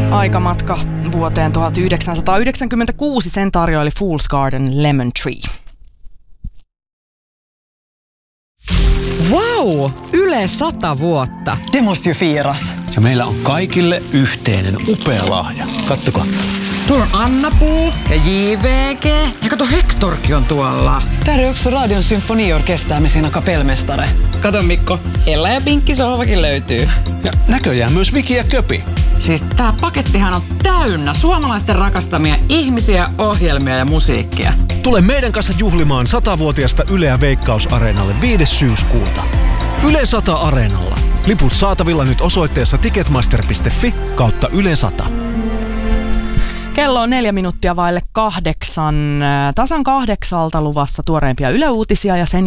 Aikamatka vuoteen 1996, sen tarjoili Fool's Garden Lemon Tree. Wow! Yle 100 vuotta. Det måste ju firas. Ja meillä on kaikille yhteinen upea lahja. Kattokaa. Tuolla on Anna-Puu ja JVG. Ja kato, Hectorkin on tuolla. Där är också Radion symfoniorkester med sina kapellmästare. Kato Mikko, Ella ja Pinkki sohvakin löytyy. Ja näköjään myös Viki ja Köpi. Siis tää pakettihan on täynnä suomalaisten rakastamia ihmisiä, ohjelmia ja musiikkia. Tule meidän kanssa juhlimaan 100-vuotiasta Yleä Veikkaus-areenalle 5. syyskuuta. Yle 100 Areenalla. Liput saatavilla nyt osoitteessa ticketmaster.fi/Yle 100. Kello on 4 minuuttia vaille 8. Tasan 8 luvassa tuoreimpia Yle Uutisia ja sen